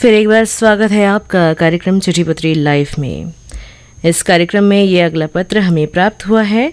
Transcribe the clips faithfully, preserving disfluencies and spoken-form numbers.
फिर एक बार स्वागत है आपका कार्यक्रम चिट्ठी पत्री लाइव में। इस कार्यक्रम में ये अगला पत्र हमें प्राप्त हुआ है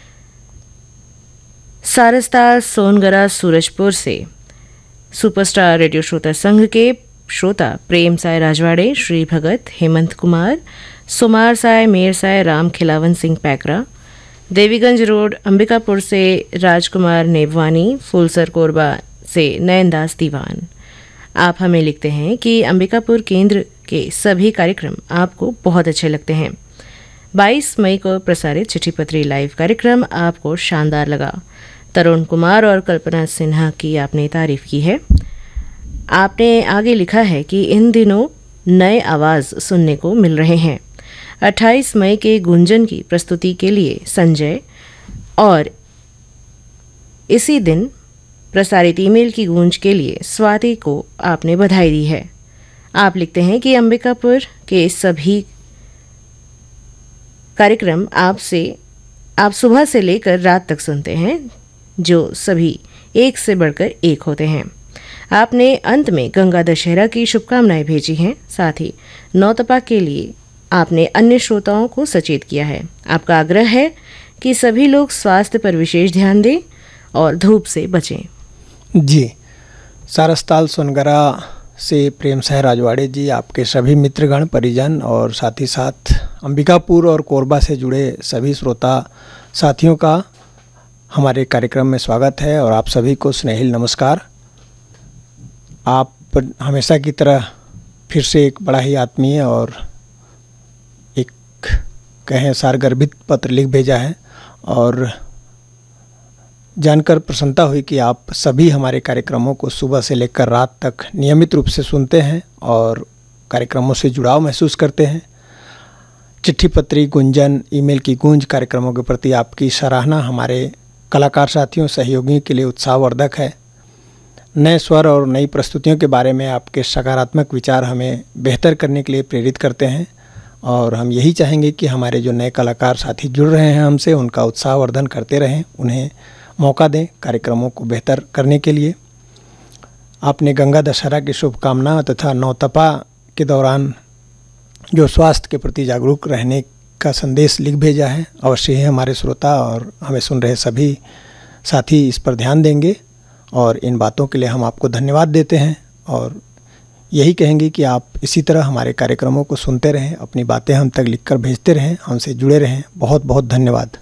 सारस्ताल सोनगरा सूरजपुर से सुपरस्टार रेडियो श्रोता संघ के श्रोता प्रेम साय राजवाड़े, श्री भगत, हेमंत कुमार, सुमार साय, मेर साय, राम खिलावन सिंह पैकरा, देवीगंज रोड अंबिकापुर से राजकुमार नेववानी, फूलसर कोरबा से नयनदास दीवान। आप हमें लिखते हैं कि अंबिकापुर केंद्र के सभी कार्यक्रम आपको बहुत अच्छे लगते हैं। बाईस मई को प्रसारित चिट्ठी पत्री लाइव कार्यक्रम आपको शानदार लगा। तरुण कुमार और कल्पना सिन्हा की आपने तारीफ की है। आपने आगे लिखा है कि इन दिनों नए आवाज़ सुनने को मिल रहे हैं। अट्ठाईस मई के गुंजन की प्रस्तुति के लिए संजय और इसी दिन प्रसारित ईमेल की गूंज के लिए स्वाति को आपने बधाई दी है। आप लिखते हैं कि अंबिकापुर के सभी कार्यक्रम आपसे आप सुबह से लेकर रात तक सुनते हैं, जो सभी एक से बढ़कर एक होते हैं। आपने अंत में गंगा दशहरा की शुभकामनाएं भेजी हैं। साथ ही नौतपा के लिए आपने अन्य श्रोताओं को सचेत किया है। आपका आग्रह है कि सभी लोग स्वास्थ्य पर विशेष ध्यान दें और धूप से बचें। जी, सारस्ताल सोनगरा से प्रेम साय राजवाड़े जी, आपके सभी मित्रगण, परिजन और साथ ही साथ अंबिकापुर और कोरबा से जुड़े सभी श्रोता साथियों का हमारे कार्यक्रम में स्वागत है और आप सभी को स्नेहिल नमस्कार। आप हमेशा की तरह फिर से एक बड़ा ही आत्मीय और एक कहें सारगर्भित पत्र लिख भेजा है और जानकर प्रसन्नता हुई कि आप सभी हमारे कार्यक्रमों को सुबह से लेकर रात तक नियमित रूप से सुनते हैं और कार्यक्रमों से जुड़ाव महसूस करते हैं। चिट्ठी पत्री, गुंजन, ईमेल की गूंज कार्यक्रमों के प्रति आपकी सराहना हमारे कलाकार साथियों, सहयोगियों के लिए उत्साहवर्धक है। नए स्वर और नई प्रस्तुतियों के बारे में आपके सकारात्मक विचार हमें बेहतर करने के लिए प्रेरित करते हैं और हम यही चाहेंगे कि हमारे जो नए कलाकार साथी जुड़ रहे हैं हमसे, उनका उत्साहवर्धन करते रहें, उन्हें मौका दें कार्यक्रमों को बेहतर करने के लिए। आपने गंगा दशहरा की शुभकामना तथा नौतपा के दौरान जो स्वास्थ्य के प्रति जागरूक रहने का संदेश लिख भेजा है। अवश्य ही हमारे श्रोता और हमें सुन रहे सभी साथी इस पर ध्यान देंगे और इन बातों के लिए हम आपको धन्यवाद देते हैं और यही कहेंगे कि आप इसी तरह हमारे कार्यक्रमों को सुनते रहें, अपनी बातें हम तक लिखकर भेजते रहें, हमसे जुड़े रहें। बहुत बहुत धन्यवाद।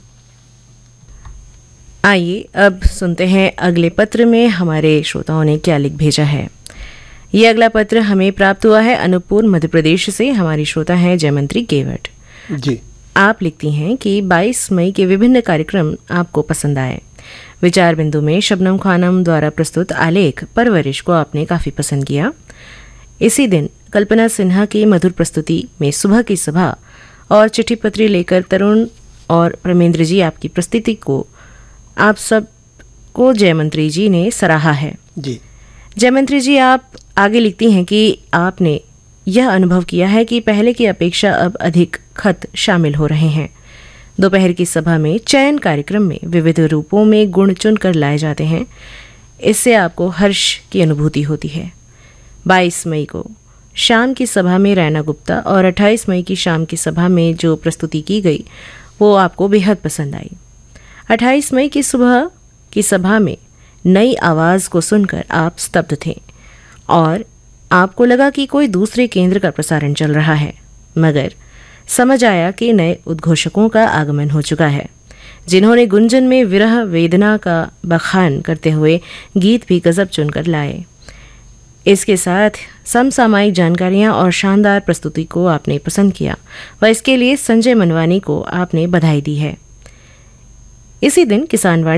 आइए अब सुनते हैं अगले पत्र में हमारे श्रोताओं ने क्या लिख भेजा है। ये अगला पत्र हमें प्राप्त हुआ है अनूपपुर मध्य प्रदेश से। हमारी श्रोता हैं जयमंत्री केवट जी। आप लिखती हैं कि बाईस मई के विभिन्न कार्यक्रम आपको पसंद आए। विचार बिंदु में शबनम खानम द्वारा प्रस्तुत आलेख परवरिश को आपने काफ़ी पसंद किया। इसी दिन कल्पना सिन्हा की मधुर प्रस्तुति में सुबह की सभा और चिट्ठी पत्री लेकर तरुण और प्रमेंद्र जी आपकी प्रस्तुति को आप सब को जयमंत्री जी ने सराहा है। जी जयमंत्री जी, आप आगे लिखती हैं कि आपने यह अनुभव किया है कि पहले की अपेक्षा अब अधिक खत शामिल हो रहे हैं। दोपहर की सभा में चयन कार्यक्रम में विविध रूपों में गुण चुन कर लाए जाते हैं। इससे आपको हर्ष की अनुभूति होती है। बाईस मई को शाम की सभा में रैना गुप्ता और अट्ठाईस मई की शाम की सभा में जो प्रस्तुति की गई वो आपको बेहद पसंद आई। अट्ठाईस मई की सुबह की सभा में नई आवाज़ को सुनकर आप स्तब्ध थे और आपको लगा कि कोई दूसरे केंद्र का प्रसारण चल रहा है, मगर समझ आया कि नए उद्घोषकों का आगमन हो चुका है, जिन्होंने गुंजन में विरह वेदना का बखान करते हुए गीत भी गजब चुनकर लाए। इसके साथ समसामयिक जानकारियां और शानदार प्रस्तुति को आपने पसंद किया व इसके लिए संजय मनवानी को आपने बधाई दी है। इसी दिन किसान वाणी